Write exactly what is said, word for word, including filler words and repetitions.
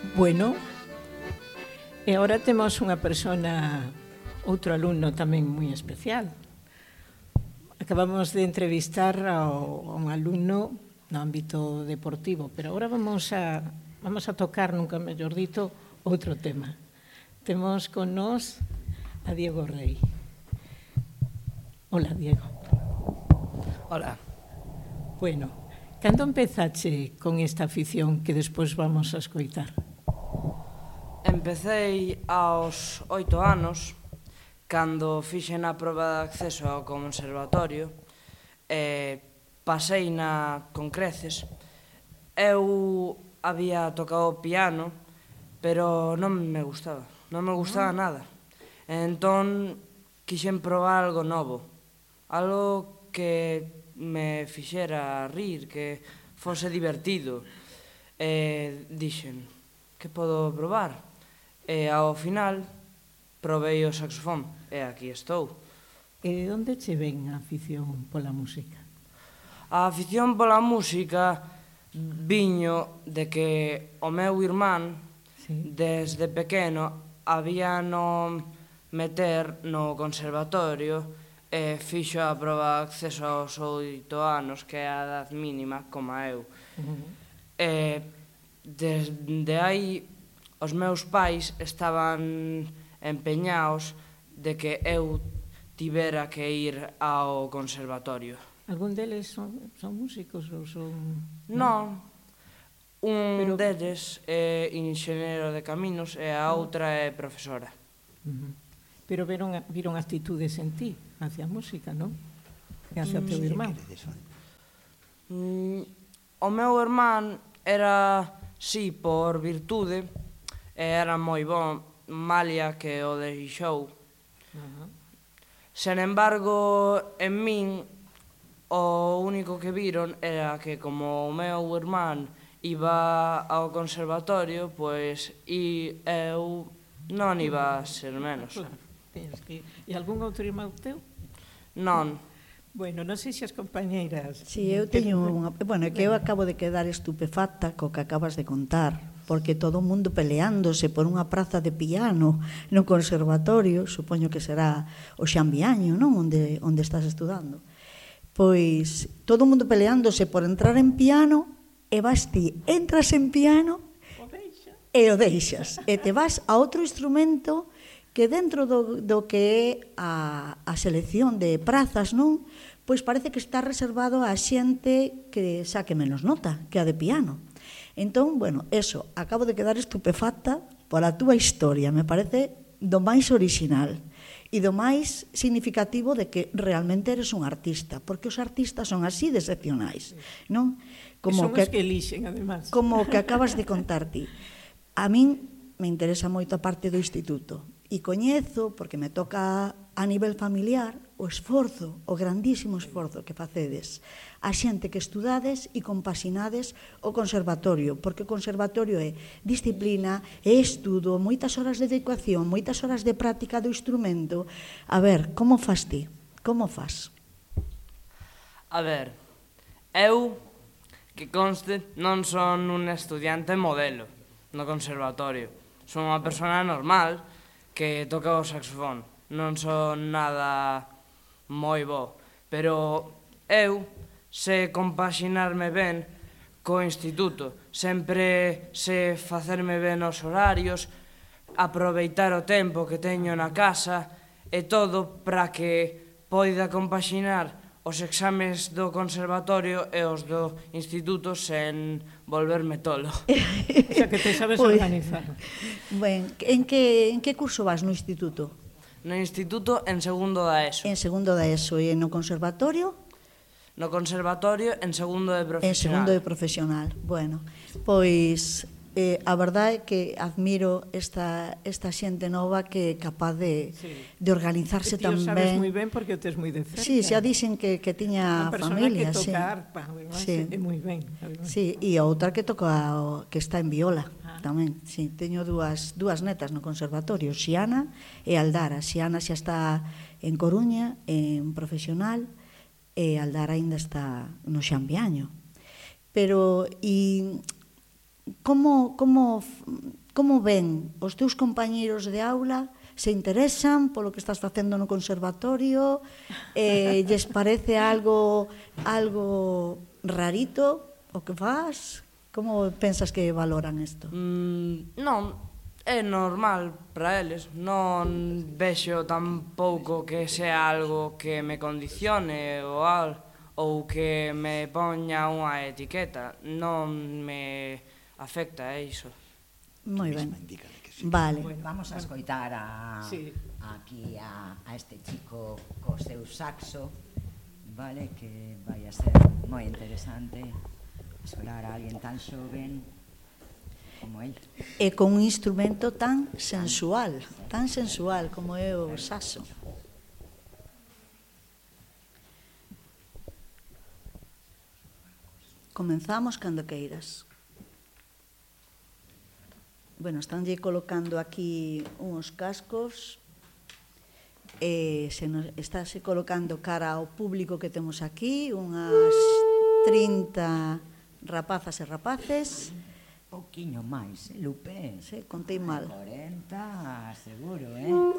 Bueno, e agora temos unha persona, outro alumno tamén moi especial. Acabamos de entrevistar ao, a un alumno no ámbito deportivo, pero agora vamos a, vamos a tocar, nunca mellor dito, outro tema. Temos con nós a Diego Rey. Hola, Diego. Hola. Bueno, cando empezache con esta afición que despois vamos a escoitar? Empecei aos oito anos, cando fixen a proba de acceso ao conservatorio, e pasei na con creces. Eu había tocado o piano, pero non me gustaba, non me gustaba nada. Entón, quixen probar algo novo, algo que me fixera rir, que fose divertido. E dixen, que podo probar? E ao final, probei o saxofón, e aquí estou. E onde che ven a afición pola música? A afición pola música viño de que o meu irmán, Sí. desde pequeno, había no meter no conservatorio e fixo a proba de acceso aos oito anos, que é a edad mínima, como eu. Uh-huh. E desde aí os meus pais estaban empeñados de que eu tivera que ir ao conservatorio. Algún deles son, son músicos ou son... Non, un Pero... deles é enxeñero de caminos e a outra é profesora. Uh-huh. Pero viron, viron actitudes en ti hacia a música, non? E hacia o teu irmán. Mm, o meu irmán era, sí, por virtude, e era moi bon, malia que o deixou. Uh-huh. Sen embargo, en min, o único que viron era que como o meu irmán iba ao conservatorio, pois e eu non iba a ser menos. Tens que... E algún outro irmão teu? Non. Bueno, non sei se as compañeiras... Si, eu teño unha... Bueno, é que eu acabo de quedar estupefacta co que acabas de contar, porque todo o mundo peleándose por unha praza de piano no conservatorio, supoño que será o Xambiaño, non? Onde, onde estás estudando. Pois, todo o mundo peleándose por entrar en piano, e vas ti, entras en piano e o deixas. E te vas a outro instrumento que dentro do, do que é a, a selección de prazas, non? Pois parece que está reservado a xente que saque menos nota que a de piano. Entón, bueno, eso, acabo de quedar estupefacta pola túa historia, me parece do máis original e do máis significativo de que realmente eres un artista, porque os artistas son así de excepcionais, non? Como que son os que elixen, además. Como que acabas de contar ti. A min me interesa moito a parte do instituto e coñezo, porque me toca a nivel familiar, o esforzo, o grandísimo esforzo que facedes a xente que estudades e compaxinades o conservatorio, porque o conservatorio é disciplina, é estudo, moitas horas de dedicación, moitas horas de práctica do instrumento. A ver, como fas ti? Como fas? A ver, eu, que conste, non son un estudiante modelo no conservatorio. Son unha persona normal que toca o saxofón. Non son nada moi bo, pero eu sei compaxinarme ben co instituto. Sempre sei facerme ben os horarios, aproveitar o tempo que teño na casa e todo para que poida compaxinar os exames do conservatorio e os do instituto sen volverme tolo. O sea, que te sabes Pois, organizar. Ben, en que, en que curso vas no instituto? No instituto en segundo da ESO. En segundo da ESO e no conservatorio? No conservatorio en segundo de profesional. En segundo de profesional. Bueno, pois eh, a verdade é que admiro esta, esta xente nova que é capaz de, sí. de organizarse tan ben. Ti o sabes moi ben porque o tes moi de cerca. Sí, xa dixen que, que tiña familia. Unha persona que toca sí. arpa, además, sí. é moi ben. Sí, e a outra que toca, o, que está en viola. Ah. Tamén, sí, teño dúas, dúas netas no conservatorio, Xiana e Aldara. Xiana xa está en Coruña, en profesional, e Aldara ainda está no Xambiaño. Pero, e como, como como ven os teus compañeiros de aula? Se interesan polo que estás facendo no conservatorio? Eh, lles parece algo algo rarito o que faz? Como pensas que valoran isto? Mm, non, é normal para eles. Non vexo tampouco que sea algo que me condicione ou algo, ou que me poña unha etiqueta. Non me afecta a iso. Moi ben. Vale. Bueno, vamos a escoitar a, Sí. aquí a, a este chico co seu saxo, vale, que vai a ser moi interesante escolar a alguén tan xoven como el. E con un instrumento tan sensual, tan sensual como é o saxo. Comenzamos cando queiras. Bueno, estánlle colocando aquí uns cascos e se nos estáse colocando cara ao público que temos aquí, unhas trinta rapazas e rapaces. Pouquiño máis, eh, Lupe? Sí, contei mal. corenta, seguro, eh?